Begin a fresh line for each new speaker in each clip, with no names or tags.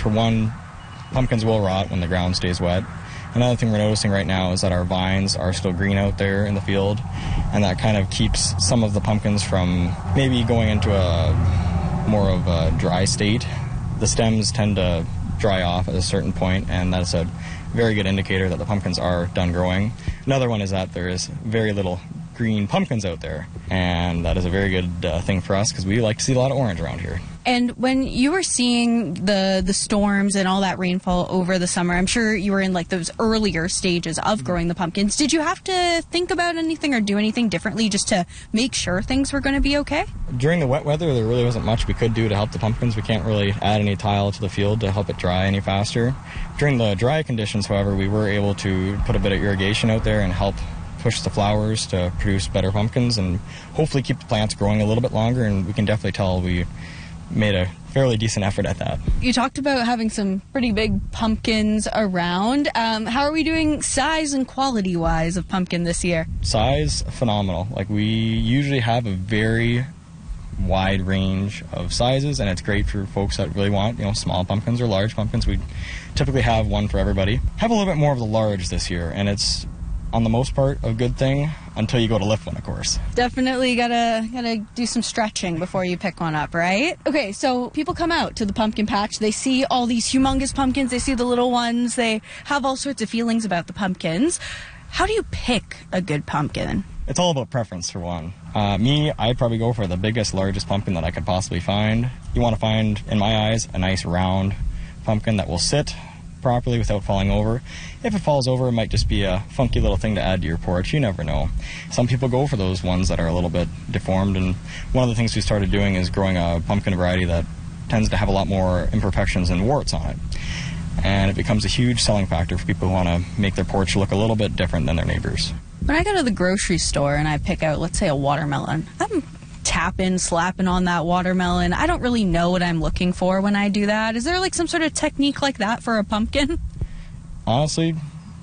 for one, pumpkins will rot when the ground stays wet. Another thing we're noticing right now is that our vines are still green out there in the field, and that kind of keeps some of the pumpkins from maybe going into a more of a dry state. The stems tend to dry off at a certain point, and that's a very good indicator that the pumpkins are done growing. Another one is that there is very little green pumpkins out there, and that is a very good thing for us because we like to see a lot of orange around here.
And when you were seeing the storms and all that rainfall over the summer, I'm sure you were in like those earlier stages of growing the pumpkins. Did you have to think about anything or do anything differently just to make sure things were going to be okay?
During the wet weather, there really wasn't much we could do to help the pumpkins. We can't really add any tile to the field to help it dry any faster. During the dry conditions, however, we were able to put a bit of irrigation out there and help push the flowers to produce better pumpkins and hopefully keep the plants growing a little bit longer, and we can definitely tell we made a fairly decent effort at that.
You talked about having some pretty big pumpkins around. How are we doing size and quality-wise of pumpkin this year?
Size, phenomenal. Like, we usually have a very wide range of sizes, and it's great for folks that really want, small pumpkins or large pumpkins. We typically have one for everybody. Have a little bit more of the large this year, and it's on the most part a good thing until you go to lift one, of course.
Definitely gotta do some stretching before you pick one up, right? Okay, so people come out to the pumpkin patch, they see all these humongous pumpkins, they see the little ones, they have all sorts of feelings about the pumpkins. How do you pick a good pumpkin?
It's all about preference, for one. I'd probably go for the biggest, largest pumpkin that I could possibly find. You want to find, in my eyes, a nice round pumpkin that will sit properly without falling over. If it falls over, it might just be a funky little thing to add to your porch. You never know. Some people go for those ones that are a little bit deformed, and one of the things we started doing is growing a pumpkin variety that tends to have a lot more imperfections and warts on it. And it becomes a huge selling factor for people who want to make their porch look a little bit different than their neighbors.
When I go to the grocery store and I pick out, let's say, a watermelon, I'm tapping, slapping on that watermelon. I don't really know what I'm looking for when I do that. Is there like some sort of technique like that for a pumpkin?
Honestly,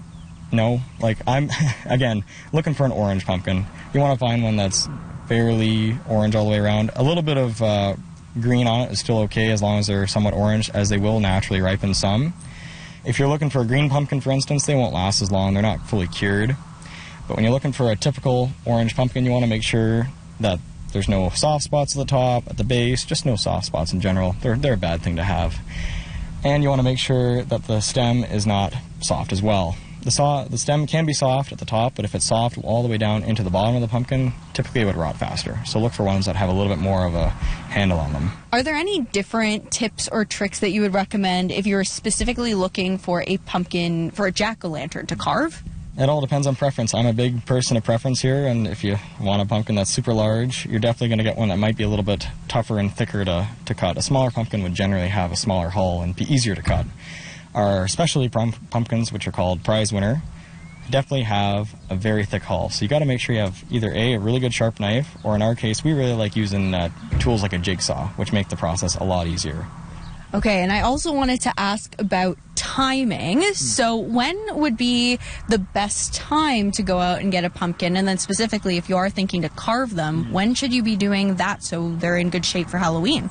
no. Like, I'm, again, looking for an orange pumpkin. You want to find one that's fairly orange all the way around. A little bit of green on it is still okay as long as they're somewhat orange, as they will naturally ripen some. If you're looking for a green pumpkin, for instance, they won't last as long. They're not fully cured. But when you're looking for a typical orange pumpkin, you want to make sure that there's no soft spots at the top, at the base, just no soft spots in general. They're a bad thing to have. And you want to make sure that the stem is not soft as well. The stem can be soft at the top, but if it's soft all the way down into the bottom of the pumpkin, typically it would rot faster. So look for ones that have a little bit more of a handle on them.
Are there any different tips or tricks that you would recommend if you're specifically looking for a pumpkin, for a jack-o'-lantern to carve?
It all depends on preference. I'm a big person of preference here, and if you want a pumpkin that's super large, you're definitely going to get one that might be a little bit tougher and thicker to cut. A smaller pumpkin would generally have a smaller hull and be easier to cut. Our specialty pumpkins, which are called prize winner, definitely have a very thick hull. So you got to make sure you have either a really good sharp knife, or in our case, we really like using tools like a jigsaw, which make the process a lot easier.
Okay, and I also wanted to ask about timing. So when would be the best time to go out and get a pumpkin? And then specifically, if you are thinking to carve them, when should you be doing that so they're in good shape for Halloween?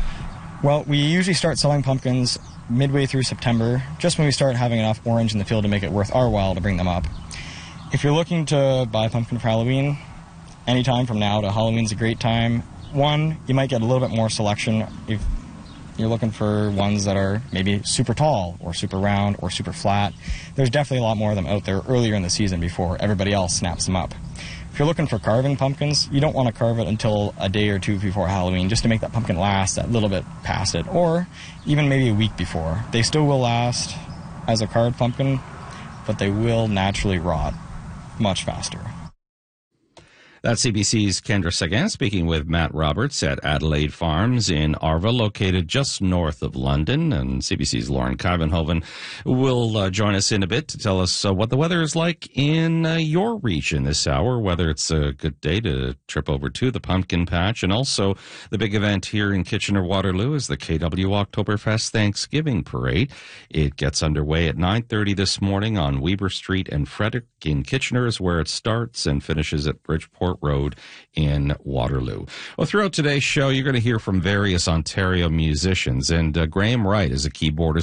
Well, we usually start selling pumpkins midway through September, just when we start having enough orange in the field to make it worth our while to bring them up. If you're looking to buy a pumpkin for Halloween, anytime from now to Halloween's a great time. One, you might get a little bit more selection if you're looking for ones that are maybe super tall or super round or super flat. There's definitely a lot more of them out there earlier in the season before everybody else snaps them up. If you're looking for carving pumpkins, you don't want to carve it until a day or two before Halloween, just to make that pumpkin last that little bit past it, or even maybe a week before. They still will last as a carved pumpkin, but they will naturally rot much faster.
That's CBC's Kendra Sagan speaking with Matt Roberts at Adelaide Farms in Arva, located just north of London. And CBC's Lauren Kuyvenhoven will join us in a bit to tell us what the weather is like in your region this hour, whether it's a good day to trip over to the pumpkin patch. And also the big event here in Kitchener-Waterloo is the KW Oktoberfest Thanksgiving Parade. It gets underway at 9:30 this morning on Weber Street and Frederick in Kitchener is where it starts and finishes at Bridgeport Road in Waterloo. Well, throughout today's show, you're going to hear from various Ontario musicians, and Graham Wright is a keyboardist